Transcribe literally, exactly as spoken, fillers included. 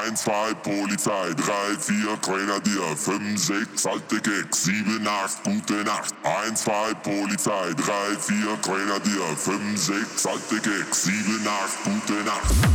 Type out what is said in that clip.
eins, zwei, Polizei, drei, vier, Grenadier, fünf, sechs, alte Gags, sieben, acht, gute Nacht. eins, zwei, Polizei, drei, vier, Grenadier, fünf, sechs, alte Gags, sieben, acht, gute Nacht.